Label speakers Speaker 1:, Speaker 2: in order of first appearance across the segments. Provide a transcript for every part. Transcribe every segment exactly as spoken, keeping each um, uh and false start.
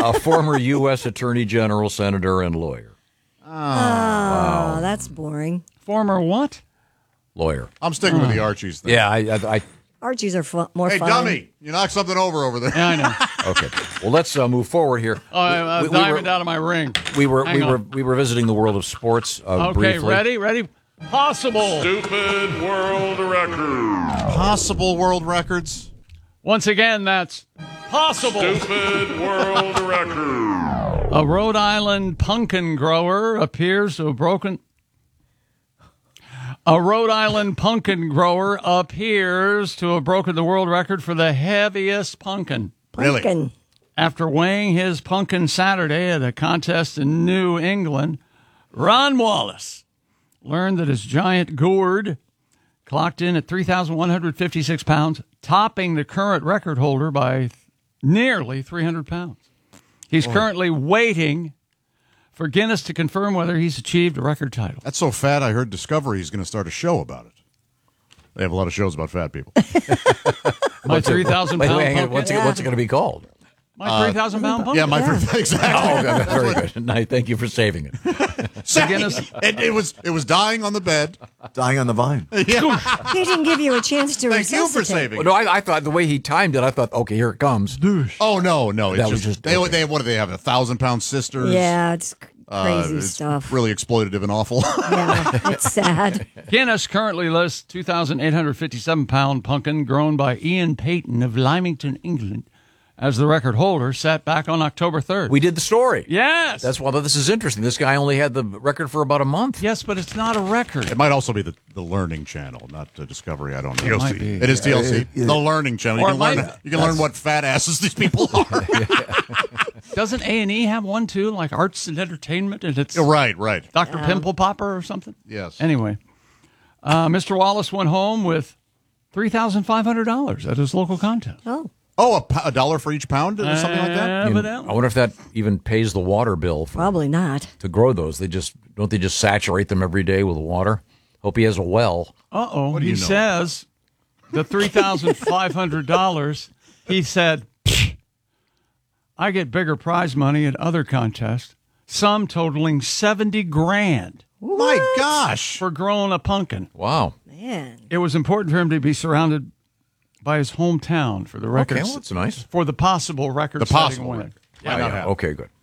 Speaker 1: a former U S Attorney General, Senator, and lawyer.
Speaker 2: Oh, wow. That's boring.
Speaker 3: Former what?
Speaker 1: Lawyer.
Speaker 4: I'm sticking oh. with the Archies thing.
Speaker 1: Yeah, I... I, I
Speaker 2: Archies are fu- more
Speaker 4: hey,
Speaker 2: fun.
Speaker 4: Hey, dummy, you knocked something over over there.
Speaker 3: Yeah, I know.
Speaker 1: Okay, well, let's uh, move forward here.
Speaker 3: Oh, I'm we, we diving down to my ring.
Speaker 1: We were
Speaker 3: Hang
Speaker 1: we
Speaker 3: on.
Speaker 1: were we were visiting the world of sports. Uh,
Speaker 3: okay,
Speaker 1: briefly.
Speaker 3: ready, ready. Possible.
Speaker 5: Stupid world records.
Speaker 4: Possible world records.
Speaker 3: Once again, that's possible.
Speaker 5: Stupid world records.
Speaker 3: A Rhode Island pumpkin grower appears to have broken. A Rhode Island pumpkin grower appears to have broken the world record for the heaviest pumpkin.
Speaker 2: Pumpkin.
Speaker 4: Really?
Speaker 3: After weighing his pumpkin Saturday at a contest in New England, Ron Wallace learned that his giant gourd clocked in at three thousand one hundred fifty-six pounds, topping the current record holder by nearly three hundred pounds. He's oh. currently waiting for Guinness to confirm whether he's achieved a record title.
Speaker 4: That's so fat, I heard Discovery is going to start a show about it. They have a lot of shows about fat people.
Speaker 3: My three thousand pound
Speaker 1: wait, wait,
Speaker 3: pumpkin?
Speaker 1: What's, yeah. it, what's it going to be called?
Speaker 3: My three thousand pound pumpkin?
Speaker 4: Yeah, my
Speaker 2: yeah.
Speaker 4: three exactly.
Speaker 1: Oh, okay, very good. Nice. Thank you for saving it.
Speaker 3: So Guinness,
Speaker 4: it, it was it was dying on the bed.
Speaker 6: Dying on the vine.
Speaker 4: Yeah.
Speaker 2: He didn't give you a chance to
Speaker 4: Thank you for
Speaker 2: resuscitate.
Speaker 4: saving
Speaker 1: Well, no, I, I thought the way he timed it, I thought, okay, here it comes.
Speaker 4: Oh, no, no. It's
Speaker 1: That was
Speaker 4: just,
Speaker 1: just-
Speaker 4: they,
Speaker 1: okay.
Speaker 4: they, what do they have, a thousand-pound sisters?
Speaker 2: Yeah, it's
Speaker 4: Uh,
Speaker 2: crazy
Speaker 4: it's
Speaker 2: stuff.
Speaker 4: really exploitative and awful.
Speaker 2: Yeah, it's sad.
Speaker 3: Guinness currently lists two thousand eight hundred fifty-seven pound pumpkin grown by Ian Payton of Lymington, England, as the record holder, set back on October third.
Speaker 1: We did the story.
Speaker 3: Yes.
Speaker 1: That's why this is interesting. This guy only had the record for about a month.
Speaker 3: Yes, but it's not a record.
Speaker 4: It might also be the, the Learning Channel, not uh, Discovery. I don't know.
Speaker 3: It might be.
Speaker 4: It is T L C.
Speaker 6: Yeah, yeah.
Speaker 4: The Learning Channel. You
Speaker 3: Or
Speaker 4: can,
Speaker 3: it
Speaker 4: learn,
Speaker 3: might-
Speaker 4: you can learn what fat asses these people are.
Speaker 3: Doesn't A and E have one, too, like Arts and Entertainment? And it's
Speaker 4: right, right.
Speaker 3: Doctor Pimple Popper or something?
Speaker 4: Yes.
Speaker 3: Anyway, uh, Mister Wallace went home with three thousand five hundred dollars at his local contest.
Speaker 2: Oh,
Speaker 4: Oh, a, po- a dollar for each pound or something like that?
Speaker 1: And
Speaker 3: Evidently.
Speaker 1: I wonder if that even pays the water bill for,
Speaker 2: probably not.
Speaker 1: to grow those. They just don't they just saturate them every day with water? Hope he has a well.
Speaker 3: Uh-oh.
Speaker 4: do
Speaker 3: He
Speaker 4: you know?
Speaker 3: says the three thousand five hundred dollars, he said, "Pfft, I get bigger prize money at other contests, some totaling seventy grand
Speaker 4: My gosh.
Speaker 3: for growing a pumpkin.
Speaker 1: Wow.
Speaker 2: Man.
Speaker 3: It was important for him to be surrounded by his hometown for the record.
Speaker 1: Okay, well, that's nice.
Speaker 3: For the possible record
Speaker 4: The
Speaker 3: setting
Speaker 4: possible
Speaker 3: win.
Speaker 4: record.
Speaker 3: Yeah,
Speaker 4: Why not have it?
Speaker 1: Okay, good.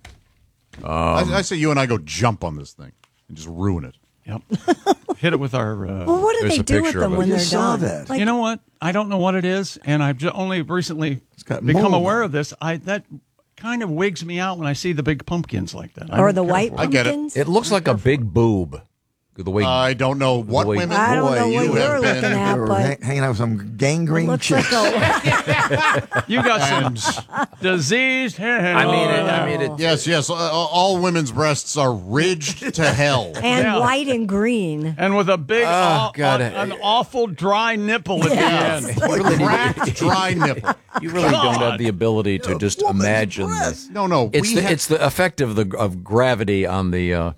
Speaker 4: I, I say you and I go jump on this thing and just ruin it.
Speaker 3: Yep. Hit it with our... Uh,
Speaker 2: Well, what do
Speaker 1: There's
Speaker 2: they
Speaker 1: a
Speaker 2: do with
Speaker 1: picture
Speaker 2: them
Speaker 1: of it.
Speaker 2: when
Speaker 6: You
Speaker 2: they're
Speaker 6: saw
Speaker 2: done?
Speaker 6: that.
Speaker 2: Like,
Speaker 3: you know what? I don't know what it is, and I've just only recently
Speaker 6: got
Speaker 3: become
Speaker 6: mold.
Speaker 3: aware of this. I That kind of wigs me out when I see the big pumpkins like that. I
Speaker 2: or
Speaker 3: don't
Speaker 2: the
Speaker 3: care
Speaker 2: white
Speaker 3: for it.
Speaker 4: I get it.
Speaker 2: pumpkins?
Speaker 1: It looks like a big boob. The way
Speaker 4: I don't know what
Speaker 1: way-
Speaker 4: women.
Speaker 2: I don't know
Speaker 6: Boy,
Speaker 2: what
Speaker 6: you
Speaker 2: you're
Speaker 4: have been-
Speaker 2: looking at,
Speaker 6: They were
Speaker 2: but
Speaker 6: hang- hanging out with some
Speaker 2: it
Speaker 6: gangrene
Speaker 2: looks
Speaker 6: chicks.
Speaker 2: like a...
Speaker 3: You got some diseased hair.
Speaker 1: I mean, it, I mean, it,
Speaker 4: Yes, yes. Uh, all women's breasts are ridged to hell.
Speaker 2: and
Speaker 3: Yeah.
Speaker 2: white and green.
Speaker 3: And with a big, aw-
Speaker 1: God.
Speaker 3: an awful dry nipple at
Speaker 2: Yes.
Speaker 3: the end.
Speaker 4: Like cracked, dry nipple.
Speaker 1: you really don't
Speaker 3: God.
Speaker 1: have the ability to just
Speaker 6: woman's
Speaker 1: imagine
Speaker 6: breast.
Speaker 1: this.
Speaker 4: No, no.
Speaker 1: It's
Speaker 4: we
Speaker 1: the
Speaker 4: have-
Speaker 1: it's the effect of the of gravity on the. Uh,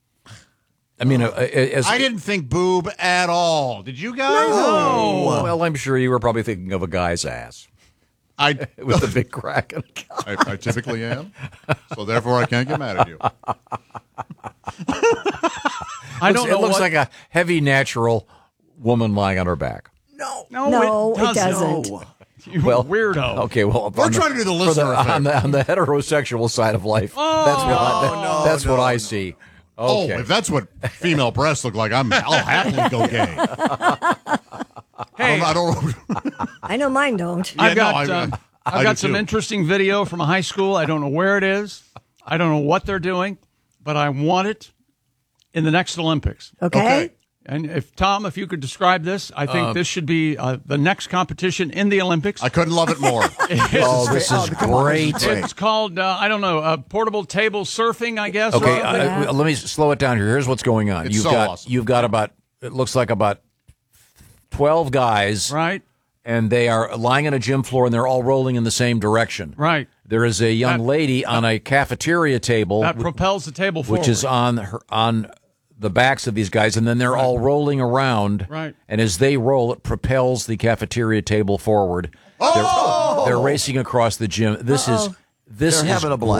Speaker 1: I mean, uh, as,
Speaker 4: I didn't think boob at all. Did you guys?
Speaker 1: Oh, well, I'm sure you were probably thinking of a guy's ass
Speaker 4: I,
Speaker 1: with the big crack. in it.
Speaker 4: I, I typically am. So therefore, I can't get mad at you.
Speaker 3: I don't
Speaker 1: it
Speaker 3: know
Speaker 1: looks
Speaker 3: what,
Speaker 1: like a heavy, natural woman lying on her back.
Speaker 6: No.
Speaker 3: No,
Speaker 2: No,
Speaker 3: it
Speaker 2: it doesn't.
Speaker 6: No.
Speaker 3: You
Speaker 1: Well,
Speaker 3: weirdo.
Speaker 1: Okay, well,
Speaker 4: We're
Speaker 1: on the-
Speaker 4: trying to do the
Speaker 1: for
Speaker 4: listener effect.
Speaker 1: on the on the heterosexual side of life.
Speaker 3: Oh,
Speaker 1: that's what I, that-
Speaker 6: no,
Speaker 1: that's
Speaker 6: no,
Speaker 1: what I
Speaker 6: no.
Speaker 1: see.
Speaker 4: Oh,
Speaker 1: Okay.
Speaker 4: if that's what female breasts look like, I'm, I'll happily go gay.
Speaker 3: Hey,
Speaker 4: I don't. I don't
Speaker 2: I know mine don't.
Speaker 3: I've
Speaker 4: Yeah, no,
Speaker 3: got,
Speaker 4: I-
Speaker 3: um,
Speaker 4: I
Speaker 3: I've
Speaker 4: do
Speaker 3: got some
Speaker 4: too.
Speaker 3: interesting video from a high school. I don't know where it is. I don't know what they're doing, but I want it in the next Olympics.
Speaker 2: Okay?
Speaker 4: Okay.
Speaker 3: And if Tom, if you could describe this, I think this should be uh, the next competition in the Olympics.
Speaker 4: I couldn't love it more.
Speaker 1: Oh, this is great.
Speaker 3: It's called, uh, I don't know, uh, portable table surfing, I guess.
Speaker 1: Okay,
Speaker 3: or-
Speaker 1: uh,
Speaker 2: Yeah.
Speaker 1: let me slow it down here. Here's what's going on.
Speaker 4: It's
Speaker 1: you've
Speaker 4: so
Speaker 1: got
Speaker 4: awesome.
Speaker 1: you've got about it looks like about twelve guys,
Speaker 3: right,
Speaker 1: and they are lying on a gym floor and they're all rolling in the same direction.
Speaker 3: right.
Speaker 1: There is a young
Speaker 3: That-
Speaker 1: lady on a cafeteria table,
Speaker 3: That
Speaker 1: wh-
Speaker 3: propels the table forward.
Speaker 1: which is on her on the backs of these guys, and then they're all rolling around.
Speaker 3: Right.
Speaker 1: And as they roll, it propels the cafeteria table forward.
Speaker 4: Oh!
Speaker 1: They're, they're racing across the gym. This is this
Speaker 6: They're
Speaker 1: is
Speaker 6: having a blast.